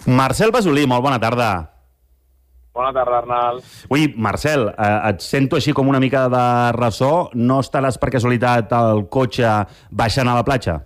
Marcel Basolí, molt bona tarda. Bona tarda, Arnal. Ui, Marcel, et sento així com una mica de ressò. No estaràs per casualitat al cotxe baixant a la platja?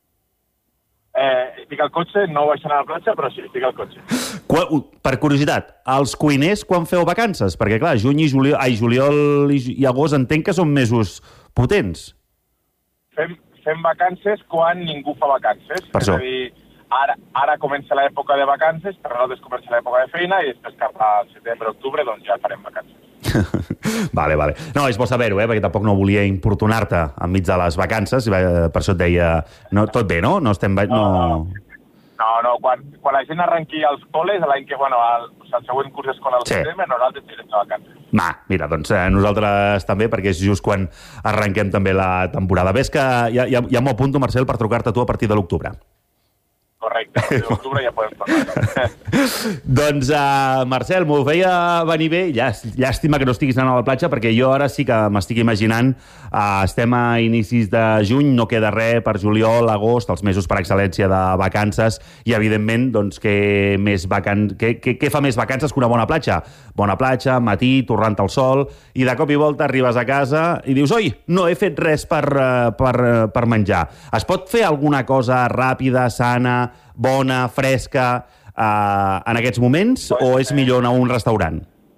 Estic al cotxe, no baixant a la platja, però sí, estic al cotxe. Per curiositat, els cuiners quan feu vacances? Perquè, clar, juliol i agost entenc que són mesos potents. Fem vacances quan ningú fa vacances. Per això. És a dir, ara comença l'època de vacances, per nosaltres comença l'època de feina i després cap al setembre-octubre doncs ja farem vacances. Vale. No, és bo saber-ho, perquè tampoc no volia importunar-te enmig de les vacances, per això et deia... No, tot bé, no? No estem... No, quan la gent arrenqui als col·les, l'any que, el següent curs escolar al setembre, nosaltres anirem de vacances. Mira, doncs nosaltres també, perquè és just quan arrenquem també la temporada. Ves que ja m'ho apunto, Marcel, per trucar-te tu a partir de l'octubre. Correcte, a partir d'octubre ja podem tornar. Doncs, Marcel, m'ho feia venir bé. Llàstima que no estiguis anant a la platja, perquè jo ara sí que m'estic imaginant, estem a inicis de juny, no queda res per juliol, agost, els mesos per excel·lència de vacances, i evidentment, doncs, què fa més vacances que una bona platja? Bona platja, matí, tornant al sol, i de cop i volta arribes a casa i dius, oi, no he fet res per menjar. Es pot fer alguna cosa ràpida, sana, bona, fresca, en aquests moments, o és millor anar a un restaurant?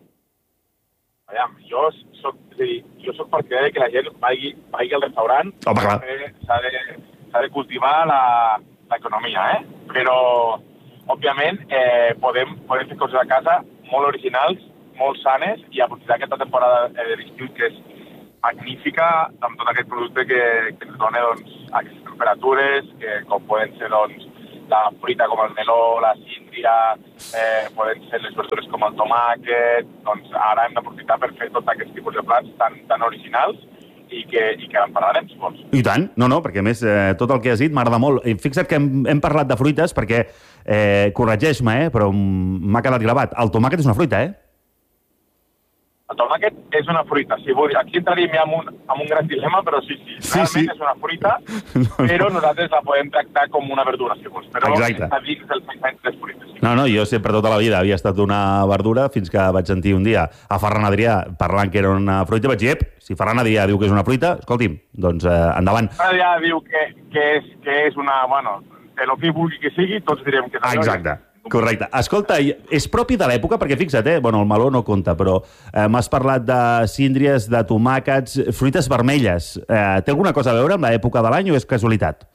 Jo soc partidari que la gent vagi al restaurant. Home, clar. S'ha de cultivar l'economia, Però, òbviament, podem fer coses a casa molt originals, molt sanes, i aprofitar aquesta temporada de l'estiu, que és magnífica, amb tot aquest producte que ens dona aquestes temperatures, que com poden ser la fruita com el meló, la síndria, poden ser les verdures com el tomàquet. Doncs ara hem d'aprofitar per fer tots aquests tipus de plats tan originals i que en parlarem, si vols. I tant, no, perquè a més tot el que has dit m'agrada molt. Fixa't que hem parlat de fruites perquè, corregeix-me, però m'ha quedat gravat. El tomàquet és una fruita, El tomàquet és una fruita. Aquí entraríem ja amb un gran dilema, però sí. Realment és una fruita, però nosaltres la podem tractar com una verdura, si vols. Però està dins del segment de les fruites. Sí. No, jo sempre tota la vida havia estat una verdura fins que vaig sentir un dia a Ferran Adrià parlant que era una fruita i vaig dir, si Ferran Adrià diu que és una fruita, escolti'm, doncs endavant. Ferran Adrià diu que és una... el que vulgui que sigui, tots direm que és allò. Exacte. Correcte. Escolta, és propi de l'època, perquè fixa't, el meló no compta, però m'has parlat de síndries, de tomàquets, fruites vermelles. Té alguna cosa a veure amb l'època de l'any o és casualitat?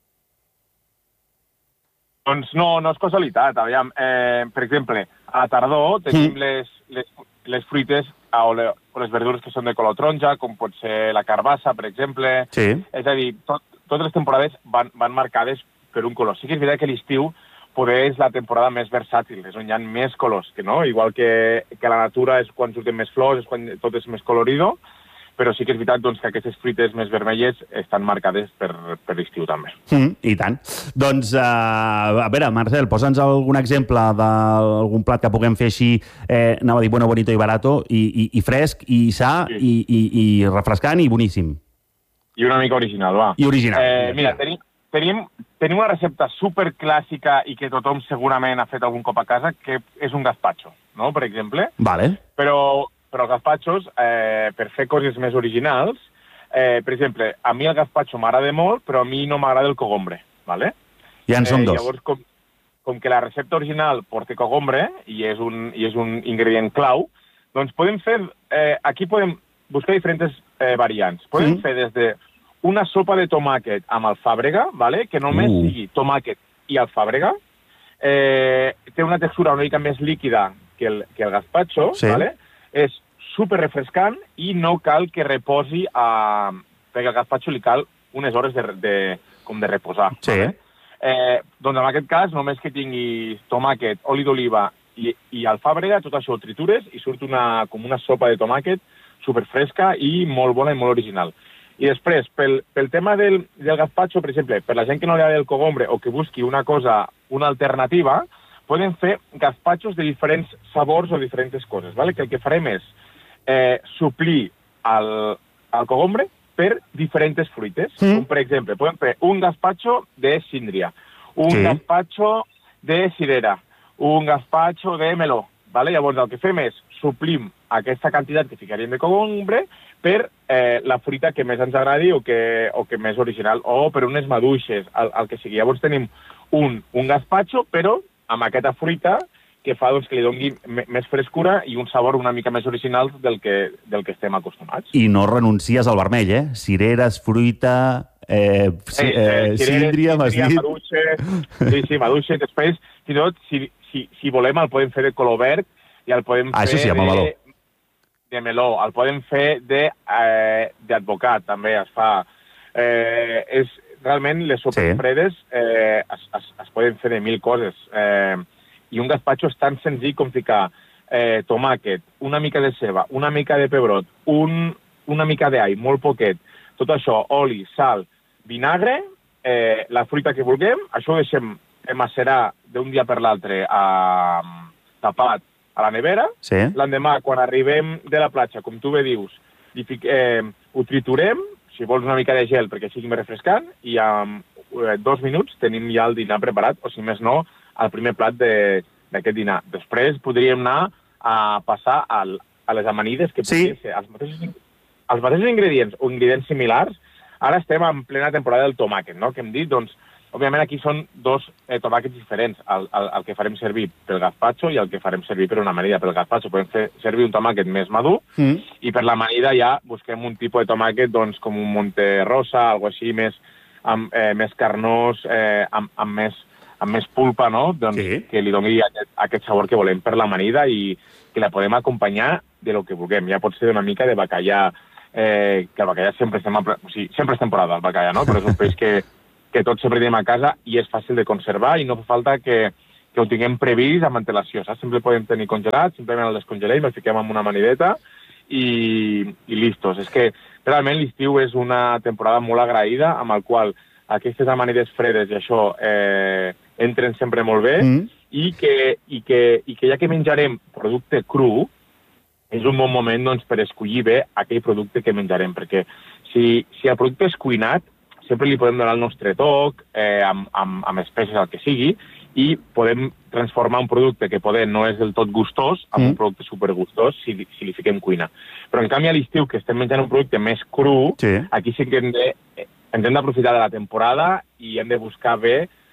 Doncs no és casualitat. Aviam, per exemple, a la tardor tenim les fruites o les verdures que són de color taronja, com pot ser la carbassa, per exemple. Sí. És a dir, totes les temporades van marcades per un color. Sí que és veritat que l'estiu poder és la temporada més versàtil, és on hi ha més colors, igual que la natura és quan surten més flors, és quan tot és més colorido, però sí que és veritat que aquestes fruites més vermelles estan marcades per l'estiu també. I tant. Doncs, a veure, Marcel, posa'ns algun exemple d'algun plat que puguem fer així, anava a dir bueno, bonito i barato, i fresc, i sa, i refrescant, i boníssim. I una mica original, va. I original. Mira, tenim una recepta superclàssica i que tothom segurament ha fet algun cop a casa, que és un gazpacho, no?, per exemple. Vale. Però els gazpachos, per fer coses més originals, per exemple, a mi el gazpacho m'agrada molt, però a mi no m'agrada el cogombre, vale? Ja en som dos. Llavors, com que la recepta original porta cogombre, i és un ingredient clau, doncs podem fer... Aquí podem buscar diferents variants. Podem fer des de una sopa de tomàquet amb alfàbrega, ¿vale? Que només sigui tomàquet i alfàbrega. Té una textura una mica més líquida que el gazpacho, ¿vale? És super refrescant i no cal que reposi, perquè al gazpacho li cal unes hores de reposar. Sí. ¿vale? Doncs en aquest cas, només que tingui tomàquet, oli d'oliva i alfàbrega, tot això ho tritures i surt com una sopa de tomàquet superfresca i molt bona i molt original. I després, pel tema del gazpacho, per exemple, per la gent que no li agrada el cogombre o que busqui una alternativa, poden fer gazpachos de diferents sabors o diferents coses, ¿vale? Que el que farem és suplir el cogombre per diferents fruites. Com, per exemple, podem fer un gazpacho de síndria, un gazpacho de cirera, un gazpacho de meló. Vale? Llavors, el que fem és suplim aquesta quantitat que ficaríem de cogombre per la fruita que més ens agradi o que més original, o per unes maduixes, el que sigui. Llavors tenim un gazpacho, però amb aquesta fruita que fa doncs, que li doni més frescura i un sabor una mica més original del que estem acostumats. I no renuncies al vermell, eh? Cireres, fruita, síndria, m'has dit... Maduixa, sí, maduixa. Després, fins i tot, si volem, el podem fer de color verd i el podem fer això sí, amb el meló. De meló. El podem fer d'advocat, també es fa. Realment, les sopes fredes es poden fer de mil coses. I un gazpacho és tan senzill com ficar tomàquet, una mica de ceba, una mica de pebrot, una mica d'all, molt poquet, tot això, oli, sal, vinagre, la fruita que vulguem, això ho deixem macerar d'un dia per l'altre tapat a la nevera. Sí. L'endemà, quan arribem de la platja, com tu bé dius, ho triturem, si vols una mica de gel perquè sigui més refrescant, i en 2 minuts tenim ja el dinar preparat, o si més no, el primer plat d'aquest dinar. Després podríem anar a passar a les amanides, que podrien ser els mateixos ingredients o ingredients similars. Ara estem en plena temporada del tomàquet, no? Que hem dit, doncs, òbviament aquí són dos tomàquets diferents, el que farem servir pel gazpacho i el que farem servir per una amanida. Per el gazpacho podem fer servir un tomàquet més madur i per l'amanida ja busquem un tipus de tomàquet doncs, com un Monterosa, algo així, més carnós, amb més pulpa, no? Doncs que li doni aquest sabor que volem per l'amanida i que la podem acompanyar de lo que vulguem. Ja pot ser una mica de bacallà, que el bacallà sempre és temporada, el bacallà, no? Però és un peix que tots sempre tenim a casa i és fàcil de conservar i no fa falta que ho tinguem previst amb antelació, saps? Sempre podem tenir congelat, simplement el descongelem, el fiquem en una amanideta i listos. És que realment l'estiu és una temporada molt agraïda amb el qual aquestes amanides fredes i això entren sempre molt bé i que ja que menjarem producte cru, és un bon moment doncs, per escollir bé aquell producte que menjarem, perquè si el producte és cuinat, sempre li podem donar el nostre toc, amb espècies, el que sigui, i podem transformar un producte que poder no és del tot gustós en un producte supergustós si li fiquem cuina. Però en canvi a l'estiu, que estem menjant un producte més cru, aquí sí que ens hem d'aprofitar de la temporada i hem de buscar bé